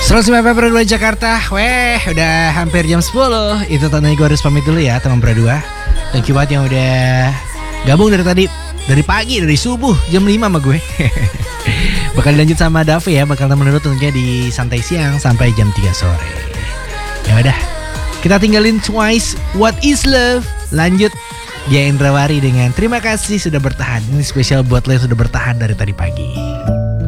105,2 Jakarta. Weh, udah hampir jam 10. Itu tandanya gue harus pamit dulu ya teman berdua. Thank you banget yang udah gabung dari tadi. Dari pagi, dari subuh jam 5 sama gue. Bakal dilanjut sama Davi ya. Bakal temen lu tentunya di santai siang sampai jam 3 sore. Ya udah, kita tinggalin Twice What Is Love. Lanjut Dia Indrawari dengan terima kasih sudah bertahan. Ini spesial buat lo yang sudah bertahan dari tadi pagi.